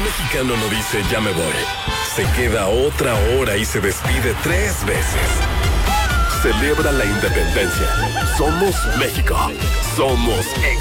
mexicano no dice ya me voy. Se queda otra hora y se despide 3 veces. Celebra la independencia. Somos México. Somos